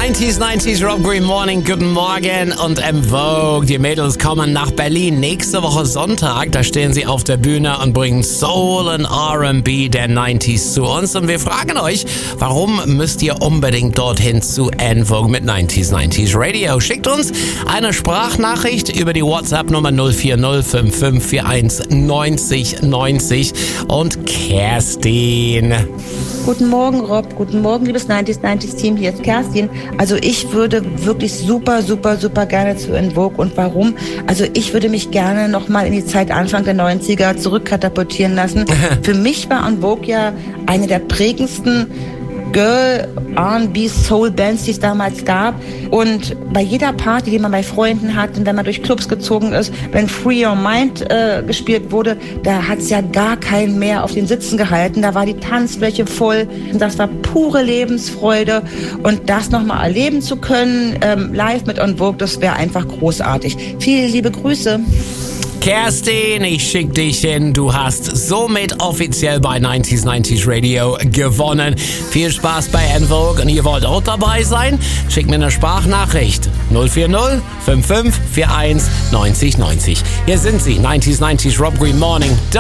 90s Rob Green Morning, guten Morgen und En Vogue. Die Mädels kommen nach Berlin nächste Woche Sonntag. Da stehen sie auf der Bühne und bringen Soul und R&B der 90s zu uns. Und wir fragen euch, warum müsst ihr unbedingt dorthin zu En Vogue mit 90s Radio? Schickt uns eine Sprachnachricht über die WhatsApp-Nummer 04055419090 und Kerstin. Guten Morgen, Rob. Guten Morgen, liebes 90s Team. Hier ist Kerstin. Also ich würde wirklich super gerne zu En Vogue. Und warum? Also ich würde mich gerne nochmal in die Zeit Anfang der 90er zurückkatapultieren lassen. Für mich war En Vogue ja eine der prägendsten Girl, R&B, Soul-Bands, die es damals gab. Und bei jeder Party, die man bei Freunden hat und wenn man durch Clubs gezogen ist, wenn Free Your Mind gespielt wurde, da hat es ja gar keinen mehr auf den Sitzen gehalten. Da war die Tanzfläche voll. Und das war pure Lebensfreude. Und das nochmal erleben zu können, live mit En Vogue, das wäre einfach großartig. Viele liebe Grüße. Kerstin, ich schick dich hin. Du hast somit offiziell bei 90s Radio gewonnen. Viel Spaß bei En Vogue und ihr wollt auch dabei sein? Schickt mir eine Sprachnachricht 04055419090. Hier sind sie, 90s Rob Green Morning.